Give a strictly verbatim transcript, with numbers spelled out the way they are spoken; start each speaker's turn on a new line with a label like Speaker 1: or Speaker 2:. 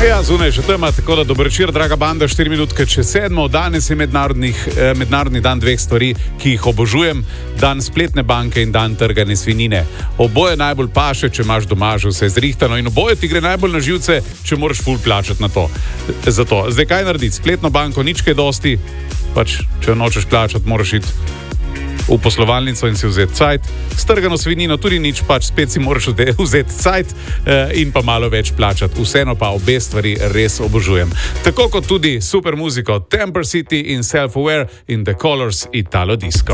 Speaker 1: Ja, zunaj že tema, tako da dober večer, draga banda, štiri minutke čez sedmo. Danes je eh, mednarodni dan dveh stvari, ki jih obožujem. Dan spletne banke in dan trgane svinjine. Oboje najbolj paše, če imaš doma že vse zrihtano, in oboje ti gre najbolj na živce, če moraš ful plačati na to. Zato, zdaj kaj narediti? Spletno banko nič kaj dosti, pač, če jo nočeš plačati, moraš iti v poslovalnico in si vzeti cajt. Strgano svinjino tudi nič, pač spet si moraš vzeti cajt eh, in pa malo več plačati. Vseeno pa obe stvari res obožujem. Tako kot tudi super muziko Temper City in Self-Aware in The Colors Italo Disco.